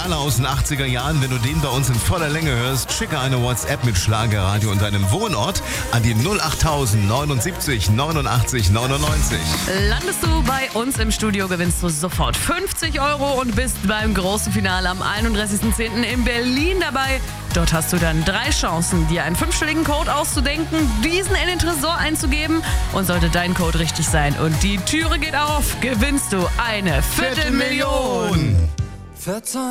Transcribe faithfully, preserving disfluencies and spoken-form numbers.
Knaller aus den achtziger Jahren. Wenn du den bei uns in voller Länge hörst, schicke eine WhatsApp mit Schlagerradio und deinem Wohnort an die null acht neunundsiebzig neunundachtzig neunundneunzig. Landest du bei uns im Studio, gewinnst du sofort fünfzig Euro und bist beim großen Finale am einunddreißigsten zehnten in Berlin dabei. Dort hast du dann drei Chancen, dir einen fünfstelligen Code auszudenken, diesen in den Tresor einzugeben und sollte dein Code richtig sein und die Türe geht auf, gewinnst du eine Viertelmillion. Verzeih